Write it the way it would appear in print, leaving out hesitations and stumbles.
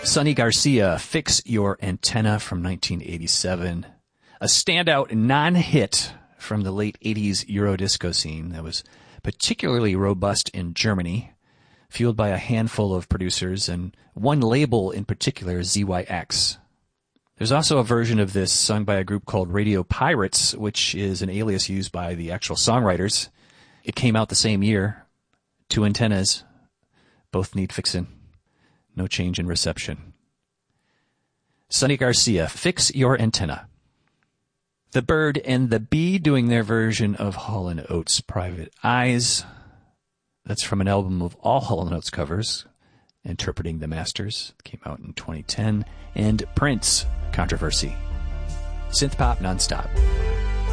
Sonny Garcia, Fix Your Antenna from 1987. A standout non-hit from the late 80s Eurodisco scene that was particularly robust in Germany, fueled by a handful of producers and one label in particular, ZYX. There's also a version of this sung by a group called Radio Pirates, which is an alias used by the actual songwriters. It came out the same year. 2 antennas. Both need fixin'. No change in reception. Sonny Garcia, Fix Your Antenna. The Bird and the Bee doing their version of Hall & Oates' Private Eyes. That's from an album of all Hall & Oates covers, Interpreting the Masters. Came out in 2010. And Prince, Controversy. Synth pop nonstop.